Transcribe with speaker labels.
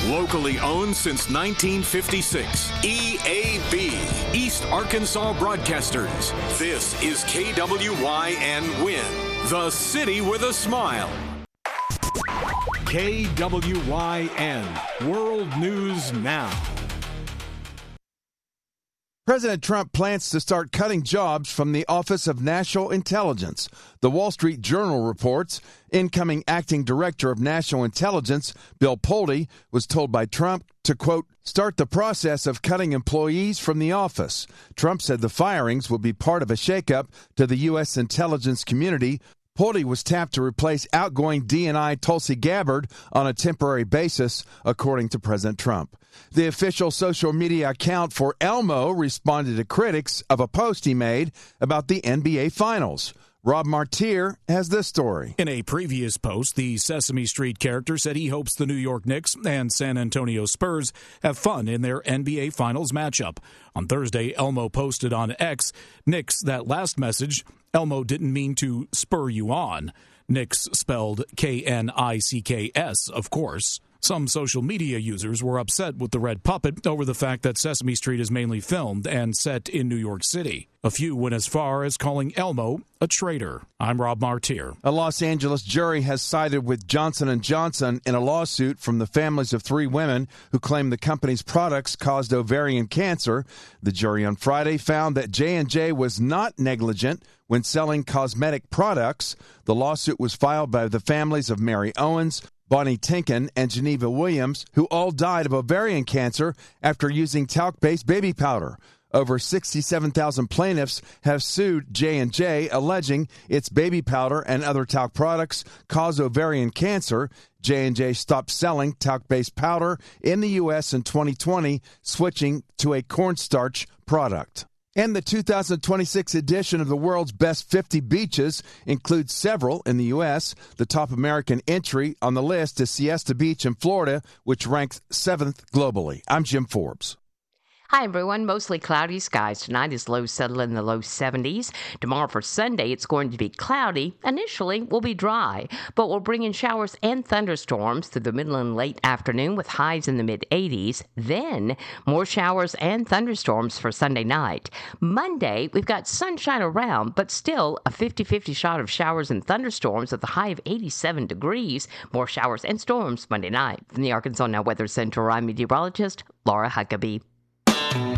Speaker 1: Locally owned since 1956. EAB, East Arkansas Broadcasters. This is KWYN Win, the city with a smile. KWYN, World News Now.
Speaker 2: President Trump plans to start cutting jobs from the Office of National Intelligence. The Wall Street Journal reports incoming acting director of national intelligence, Bill Pulte, was told by Trump to, quote, start the process of cutting employees from the office. Trump said the firings will be part of a shakeup to the U.S. intelligence community. Pulte was tapped to replace outgoing DNI Tulsi Gabbard on a temporary basis, according to President Trump. The official social media account for Elmo responded to critics of a post he made about the NBA Finals. Rob Martier has this story.
Speaker 3: In a previous post, the Sesame Street character said he hopes the New York Knicks and San Antonio Spurs have fun in their NBA Finals matchup. On Thursday, Elmo posted on X, Knicks, that last message, Elmo didn't mean to spur you on. Knicks spelled Knicks, of course. Some social media users were upset with the red puppet over the fact that Sesame Street is mainly filmed and set in New York City. A few went as far as calling Elmo a traitor. I'm Rob Martier.
Speaker 2: A Los Angeles jury has sided with Johnson & Johnson in a lawsuit from the families of 3 women who claim the company's products caused ovarian cancer. The jury on Friday found that J&J was not negligent when selling cosmetic products. The lawsuit was filed by the families of Mary Owens, Bonnie Tinkin, and Geneva Williams, who all died of ovarian cancer after using talc-based baby powder. Over 67,000 plaintiffs have sued J&J, alleging its baby powder and other talc products cause ovarian cancer. J&J stopped selling talc-based powder in the U.S. in 2020, switching to a cornstarch product. And the 2026 edition of the World's Best 50 Beaches includes several in the U.S. The top American entry on the list is Siesta Beach in Florida, which ranks 7th globally. I'm Jim Forbes.
Speaker 4: Hi, everyone. Mostly cloudy skies tonight as lows settle in the low 70s. Tomorrow for Sunday, it's going to be cloudy. Initially, we'll be dry, but we'll bring in showers and thunderstorms through the middle and late afternoon with highs in the mid-80s. Then, more showers and thunderstorms for Sunday night. Monday, we've got sunshine around, but still a 50-50 shot of showers and thunderstorms with a high of 87 degrees. More showers and storms Monday night. From the Arkansas Now Weather Center, I'm meteorologist Laura Huckabee.